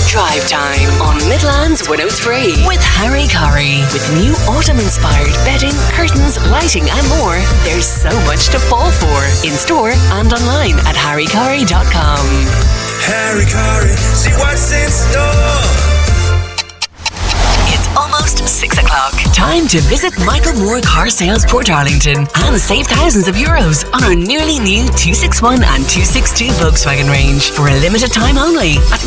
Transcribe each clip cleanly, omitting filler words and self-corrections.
Drive Time on Midlands 103 with Harry Curry. With new autumn-inspired bedding, curtains, lighting and more, there's so much to fall for. In store and online at harrycurry.com. Harry Curry, see what's in store. It's almost 6 o'clock. Time to visit Michael Moore Car Sales Portarlington and save thousands of euros on our nearly new 261 and 262 Volkswagen range for a limited time only at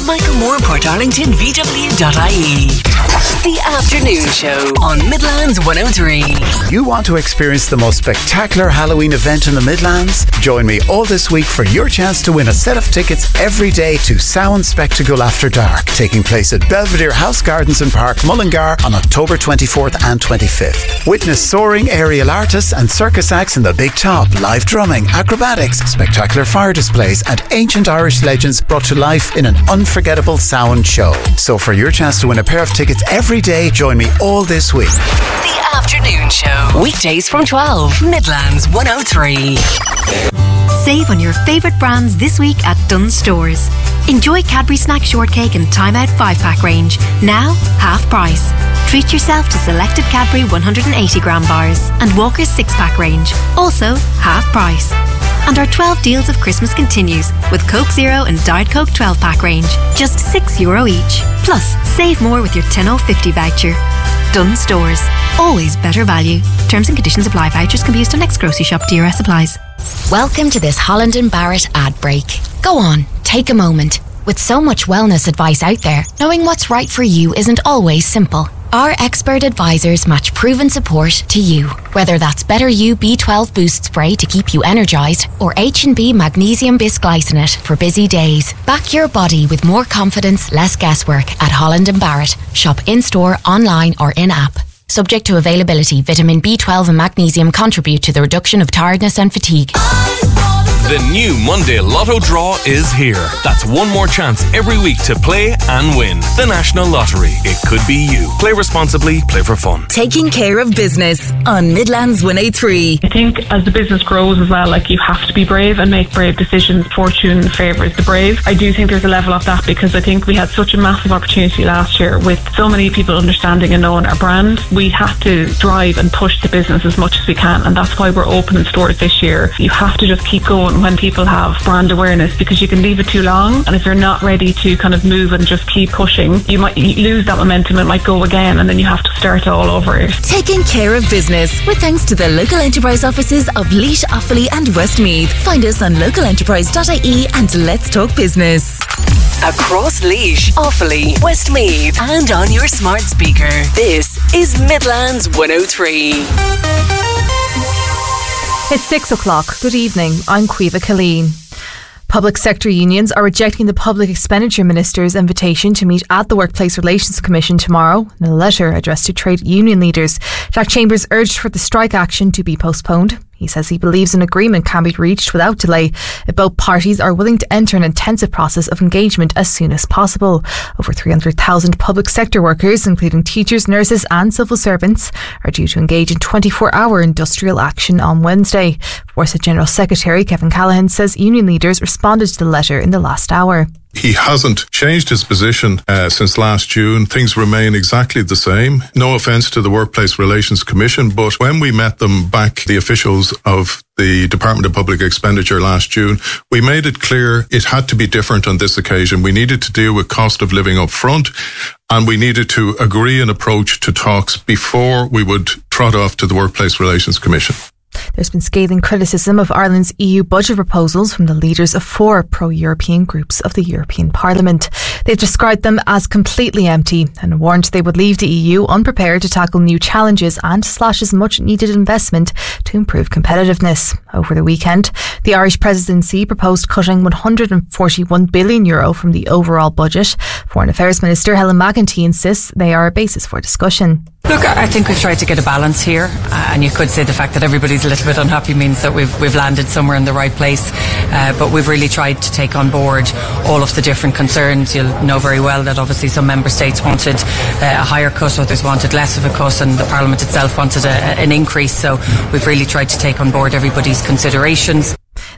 michaelmooreportarlingtonvw.ie. The Afternoon Show on Midlands 103. You want to experience the most spectacular Halloween event in the Midlands? Join me all this week for your chance to win a set of tickets every day to Samhain Spectacle After Dark, taking place at Belvedere House Gardens and Park, Mullingar on October 24th and 25th. Witness soaring aerial artists and circus acts in the Big Top, live drumming, acrobatics, spectacular fire displays and ancient Irish legends brought to life in an unforgettable Samhain show. So for your chance to win a pair of tickets every day, join me all this week. The Afternoon Show. Weekdays from 12. Midlands 103. Save on your favourite brands this week at Dunnes Stores. Enjoy Cadbury Snack Shortcake and Time Out 5-pack range. Now, half price. Treat yourself to selected Cadbury 180-gram bars and Walker's 6-pack range. Also, half price. And our 12 deals of Christmas continues with Coke Zero and Diet Coke 12-pack range. Just €6 each. Plus, save more with your 10.50 voucher. Dunnes Stores. Always better value. Terms and conditions apply. Vouchers can be used on next grocery shop. DRS applies. Welcome to this Holland & Barrett ad break. Go on, take a moment. With so much wellness advice out there, knowing what's right for you isn't always simple. Our expert advisors match proven support to you. Whether that's Better You B12 Boost Spray to keep you energised or H&B Magnesium Bisglycinate for busy days. Back your body with more confidence, less guesswork at Holland & Barrett. Shop in-store, online or in-app. Subject to availability, vitamin B12 and magnesium contribute to the reduction of tiredness and fatigue. The new Monday Lotto draw is here. That's one more chance every week to play and win. The National Lottery. It could be you. Play responsibly, play for fun. Taking care of business on Midlands 103. I think as the business grows as well, you have to be brave and make brave decisions. Fortune favours the brave. I do think there's a level of that because I think we had such a massive opportunity last year with so many people understanding and knowing our brand. We have to drive and push the business as much as we can, and that's why we're opening stores this year. You have to just keep going when people have brand awareness, because you can leave it too long, and if you're not ready to kind of move and just keep pushing, you might lose that momentum. It might go again, and then you have to start all over. Taking care of business with thanks to the local enterprise offices of Laois, Offaly and Westmeath. Find us on localenterprise.ie and let's talk business. Across Laois, Offaly, Westmeath and on your smart speaker. This is Midlands 103. It's 6 o'clock. Good evening. I'm Caoimhe Killeen. Public sector unions are rejecting the Public Expenditure Minister's invitation to meet at the Workplace Relations Commission tomorrow. In a letter addressed to trade union leaders, Jack Chambers urged for the strike action to be postponed. He says he believes an agreement can be reached without delay if both parties are willing to enter an intensive process of engagement as soon as possible. Over 300,000 public sector workers, including teachers, nurses and civil servants, are due to engage in 24-hour industrial action on Wednesday. Force General Secretary Kevin Callaghan says union leaders responded to the letter in the last hour. He hasn't changed his position since last June. Things remain exactly the same. No offence to the Workplace Relations Commission, but when we met them back, the officials of the Department of Public Expenditure last June, we made it clear it had to be different on this occasion. We needed to deal with cost of living up front, and we needed to agree an approach to talks before we would trot off to the Workplace Relations Commission. There's been scathing criticism of Ireland's EU budget proposals from the leaders of 4 pro-European groups of the European Parliament. They've described them as completely empty and warned they would leave the EU unprepared to tackle new challenges and slashes much needed investment to improve competitiveness. Over the weekend, the Irish presidency proposed cutting €141 billion from the overall budget. Foreign Affairs Minister Helen McEntee insists they are a basis for discussion. Look, I think we've tried to get a balance here, and you could say the fact that everybody's a little bit unhappy means that we've landed somewhere in the right place, but we've really tried to take on board all of the different concerns. You'll know very well that obviously some member states wanted a higher cut, others wanted less of a cut, and the Parliament itself wanted an increase, so we've really tried to take on board everybody's considerations.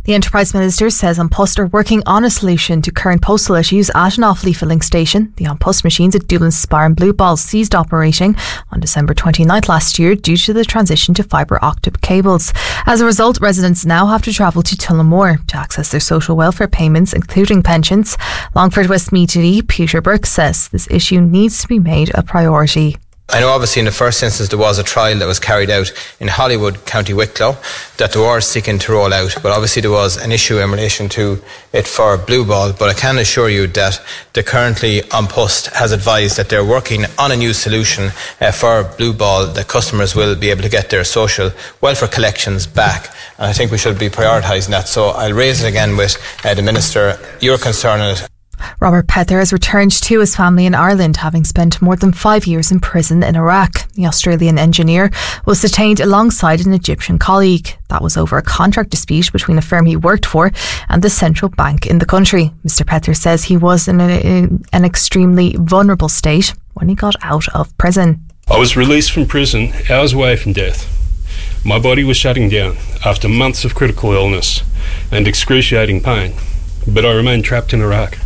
The Enterprise Minister says An Post are working on a solution to current postal issues at an Offaly filling station. The An Post machines at Dublin's Spar and Blue Ball ceased operating on December 29th last year due to the transition to fibre optic cables. As a result, residents now have to travel to Tullamore to access their social welfare payments, including pensions. Longford Westmeath TD Peter Burke says this issue needs to be made a priority. I know obviously in the first instance there was a trial that was carried out in Hollywood, County Wicklow, that they were seeking to roll out, but obviously there was an issue in relation to it for Blue Ball. But I can assure you that the currently An Post has advised that they're working on a new solution for Blue Ball, that customers will be able to get their social welfare collections back, and I think we should be prioritising that. So I'll raise it again with the Minister, your concern on it. Robert Pether has returned to his family in Ireland, having spent more than 5 years in prison in Iraq. The Australian engineer was detained alongside an Egyptian colleague. That was over a contract dispute between a firm he worked for and the central bank in the country. Mr. Pether says he was in an extremely vulnerable state when he got out of prison. I was released from prison hours away from death. My body was shutting down after months of critical illness and excruciating pain, but I remained trapped in Iraq.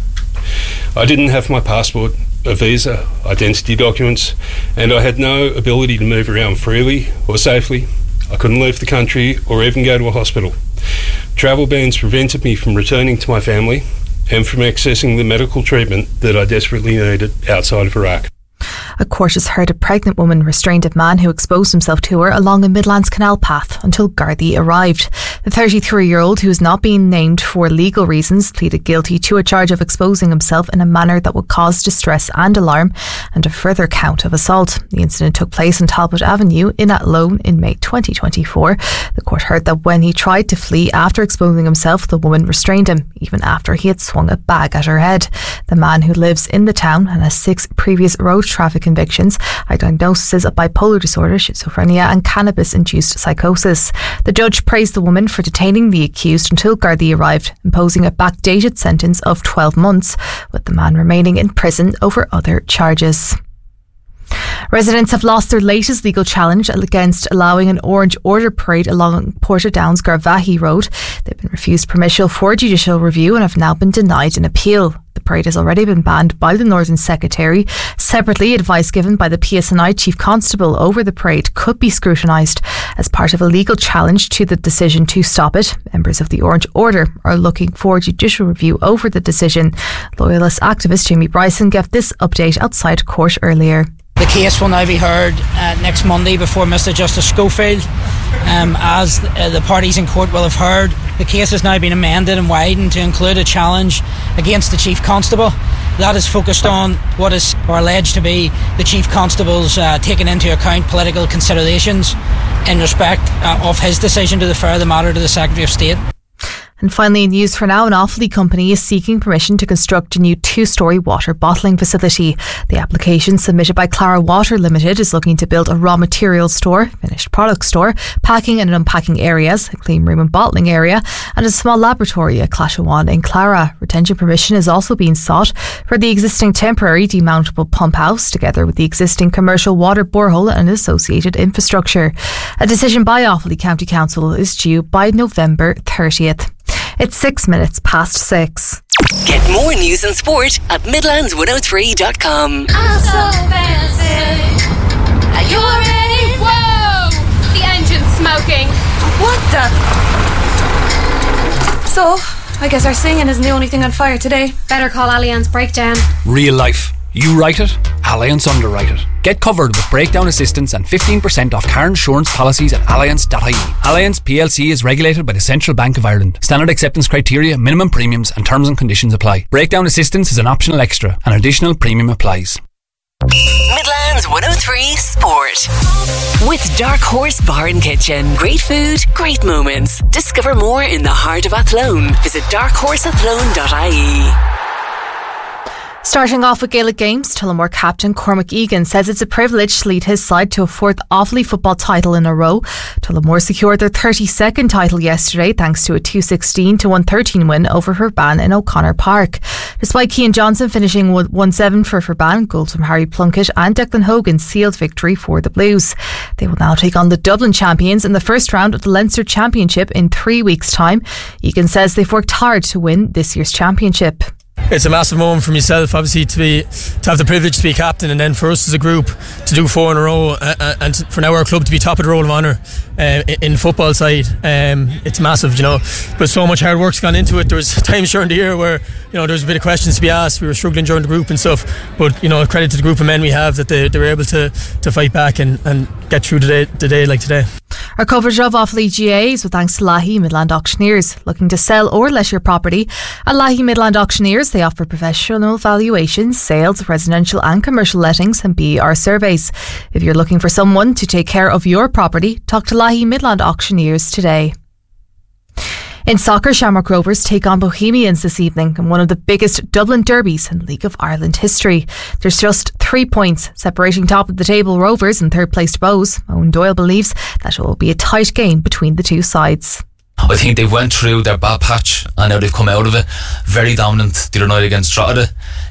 I didn't have my passport, a visa, identity documents, and I had no ability to move around freely or safely. I couldn't leave the country or even go to a hospital. Travel bans prevented me from returning to my family and from accessing the medical treatment that I desperately needed outside of Iraq. A court has heard a pregnant woman restrained a man who exposed himself to her along a Midlands Canal path until Gardaí arrived. The 33-year-old, who is not being named for legal reasons, pleaded guilty to a charge of exposing himself in a manner that would cause distress and alarm, and a further count of assault. The incident took place on Talbot Avenue in Athlone in May 2024. The court heard that when he tried to flee after exposing himself, the woman restrained him, even after he had swung a bag at her head. The man, who lives in the town and has 6 previous road traffic convictions, are diagnoses of bipolar disorder, schizophrenia and cannabis-induced psychosis. The judge praised the woman for detaining the accused until Gardaí arrived, imposing a backdated sentence of 12 months, with the man remaining in prison over other charges. Residents have lost their latest legal challenge against allowing an Orange Order parade along Portadown's Garvaghey Road. They've been refused permission for judicial review and have now been denied an appeal. The parade has already been banned by the Northern Secretary. Separately, advice given by the PSNI Chief Constable over the parade could be scrutinised as part of a legal challenge to the decision to stop it. Members of the Orange Order are looking for judicial review over the decision. Loyalist activist Jamie Bryson gave this update outside court earlier. The case will now be heard next Monday before Mr Justice Schofield. As the parties in court will have heard, the case has now been amended and widened to include a challenge against the Chief Constable. That is focused on what is alleged to be the Chief Constable's taking into account political considerations in respect of his decision to defer the matter to the Secretary of State. And finally, in news for now, an Offaly company is seeking permission to construct a new 2-storey water bottling facility. The application submitted by Clara Water Limited is looking to build a raw materials store, finished product store, packing and unpacking areas, a clean room and bottling area, and a small laboratory at Clashawan in Clara. Retention permission is also being sought for the existing temporary demountable pump house, together with the existing commercial water borehole and associated infrastructure. A decision by Offaly County Council is due by November 30th. It's 6 minutes past 6. Get more news and sport at Midlands103.com. I'm so fancy. Are you ready? Whoa! The engine's smoking. What the? So, I guess our singing isn't the only thing on fire today. Better call Allianz Breakdown. Real life. You write it, Allianz underwrite it. Get covered with breakdown assistance and 15% off car insurance policies at allianz.ie. Allianz PLC is regulated by the Central Bank of Ireland. Standard acceptance criteria, minimum premiums and terms and conditions apply. Breakdown assistance is an optional extra. An additional premium applies. Midlands 103 Sport. With Dark Horse Bar and Kitchen. Great food, great moments. Discover more in the heart of Athlone. Visit darkhorseathlone.ie. Starting off with Gaelic Games, Tullamore captain Cormac Egan says it's a privilege to lead his side to a fourth Offaly football title in a row. Tullamore secured their 32nd title yesterday thanks to a 216-113 win over Verban in O'Connor Park. Despite Cian Johnson finishing 1-7 for Verban, goals from Harry Plunkett and Declan Hogan sealed victory for the Blues. They will now take on the Dublin champions in the first round of the Leinster Championship in 3 weeks' time. Egan says they've worked hard to win this year's championship. It's a massive moment for myself, obviously, to have the privilege to be captain, and then for us as a group to do 4 in a row, and for now our club to be top of the roll of honour in the football side. It's massive, you know. But so much hard work's gone into it. There was times during the year where, you know, there was a bit of questions to be asked. We were struggling during the group and stuff. But, you know, credit to the group of men we have that they were able to fight back and get through the day like today. Our coverage of Offaly GAs with thanks to Lahey Midland Auctioneers. Looking to sell or let your property? At Lahey Midland Auctioneers, they offer professional valuations, sales, residential and commercial lettings and BER surveys. If you're looking for someone to take care of your property, talk to Lahey Midland Auctioneers today. In soccer, Shamrock Rovers take on Bohemians this evening in one of the biggest Dublin derbies in League of Ireland history. There's just 3 points separating top of the table Rovers and third placed Bohs. Owen Doyle believes that it will be a tight game between the two sides. I think they went through their bad patch and now they've come out of it. Very dominant the other night against Drogheda.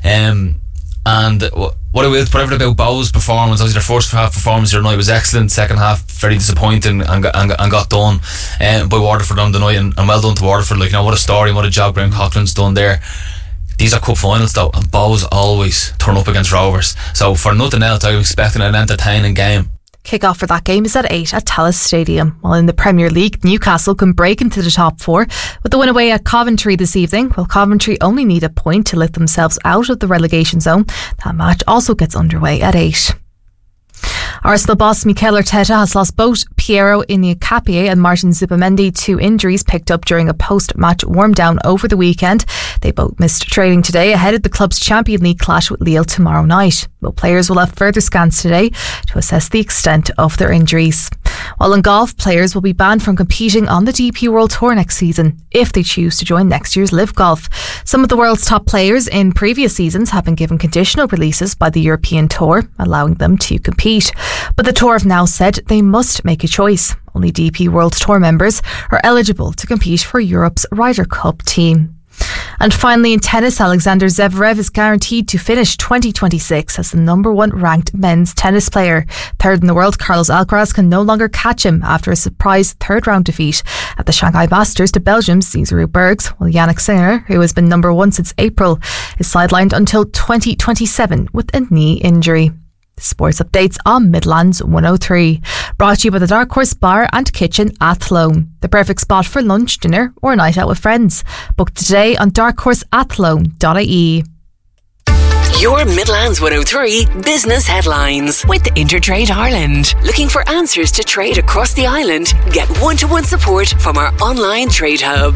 And what I will put everything about Bohs' performance, obviously their first half performance the other night was excellent. Second half very disappointing and got done by Waterford on the night, and well done to Waterford. Like, you know, what a story and what a job Graham Coughlin's done there. These are cup finals though, and Bohs always turn up against Rovers, so for nothing else I'm expecting an entertaining game. Kick-off for that game is at 8 at Tallaght Stadium. While in the Premier League, Newcastle can break into the top 4 with the win away at Coventry this evening. While Coventry only need a point to lift themselves out of the relegation zone, that match also gets underway at 8. Arsenal boss Mikel Arteta has lost both Piero Iñárritu and Martin Zubimendi to injuries picked up during a post-match warm-down over the weekend. They both missed training today ahead of the club's Champions League clash with Lille tomorrow night. Both players will have further scans today to assess the extent of their injuries. While in golf, players will be banned from competing on the DP World Tour next season if they choose to join next year's Live Golf. Some of the world's top players in previous seasons have been given conditional releases by the European Tour, allowing them to compete. But the Tour have now said they must make a choice. Only DP World Tour members are eligible to compete for Europe's Ryder Cup team. And finally, in tennis, Alexander Zverev is guaranteed to finish 2026 as the number 1 ranked men's tennis player. Third in the world, Carlos Alcaraz can no longer catch him after a surprise third-round defeat at the Shanghai Masters to Belgium's Cesare Bergs, while Yannick Sinner, who has been number 1 since April, is sidelined until 2027 with a knee injury. Sports updates on Midlands 103. Brought to you by the Dark Horse Bar and Kitchen Athlone. The perfect spot for lunch, dinner or a night out with friends. Book today on darkhorseathlone.ie. Your Midlands 103 business headlines with Intertrade Ireland. Looking for answers to trade across the island? Get one-to-one support from our online trade hub.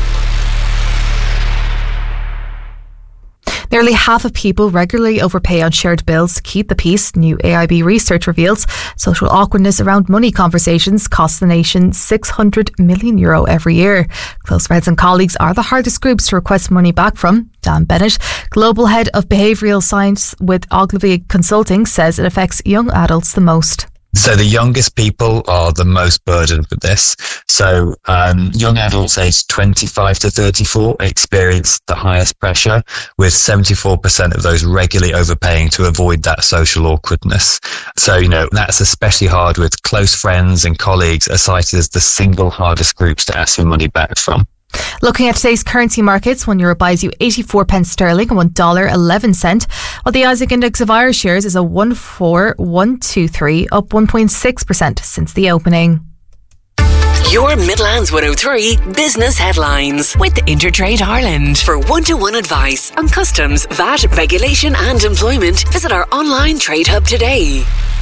Nearly half of people regularly overpay on shared bills to keep the peace. New AIB research reveals social awkwardness around money conversations cost the nation €600 million every year. Close friends and colleagues are the hardest groups to request money back from. Dan Bennett, Global Head of Behavioural Science with Ogilvy Consulting, says it affects young adults the most. So the youngest people are the most burdened with this. So young adults aged 25 to 34 experience the highest pressure, with 74% of those regularly overpaying to avoid that social awkwardness. So, you know, that's especially hard with close friends and colleagues are cited as the single hardest groups to ask for money back from. Looking at today's currency markets, €1 buys you 84 pence sterling and $1.11, while the Isaac Index of Irish shares is a 14123, up 1.6% since the opening. Your Midlands 103 business headlines with Intertrade Ireland. For one-to-one advice on customs, VAT, regulation and employment, visit our online trade hub today.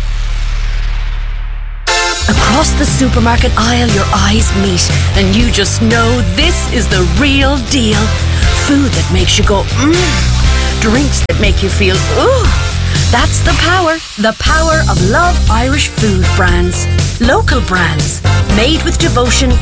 Across the supermarket aisle, your eyes meet, and you just know this is the real deal. Food that makes you go, Drinks that make you feel, ooh. That's the power of Love Irish food brands. Local brands, made with devotion